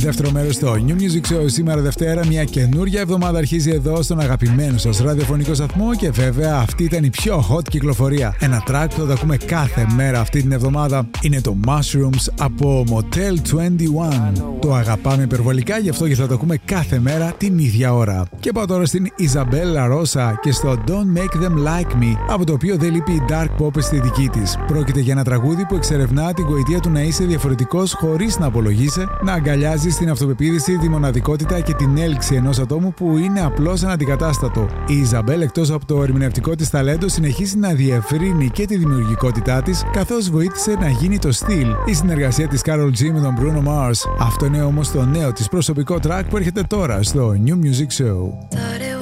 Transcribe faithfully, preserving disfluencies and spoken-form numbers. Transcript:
Δεύτερο μέρος στο New Music Show σήμερα Δευτέρα. Μια καινούρια εβδομάδα αρχίζει εδώ στον αγαπημένο σας ραδιοφωνικό σταθμό και βέβαια αυτή ήταν η πιο hot κυκλοφορία. Ένα track που θα το ακούμε κάθε μέρα αυτή την εβδομάδα είναι το Mushrooms από Motel είκοσι ένα. Το αγαπάμε υπερβολικά, γι' αυτό και θα το ακούμε κάθε μέρα την ίδια ώρα. Και πάω τώρα στην Isabella Rosa και στο Don't Make Them Like Me, από το οποίο δεν λείπει η dark pop αισθητική της. Πρόκειται για ένα τραγούδι που εξερευνά την γοητεία του να είσαι διαφορετικός χωρίς να απολογείσαι, να αγκαλιάζεις την αυτοπεποίθηση, τη μοναδικότητα και την έλξη ενός ατόμου που είναι απλώς αναντικατάστατο. Η Ιζαμπέλ, εκτός από το ερμηνευτικό της ταλέντο, συνεχίζει να διευρύνει και τη δημιουργικότητά της, καθώς βοήθησε να γίνει το στυλ η συνεργασία της Karol G με τον Bruno Mars. Αυτό είναι όμως το νέο της προσωπικό track που έρχεται τώρα στο New Music Show.